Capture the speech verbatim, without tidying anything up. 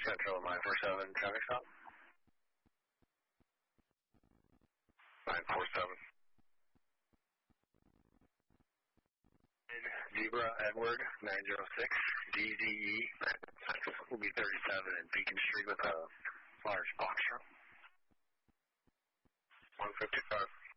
Central nine four seven, traffic stop. nine four seven. Zebra Edward nine zero six, D Z E will be thirty-seven in Beacon Street with a large box truck. one fifty-five.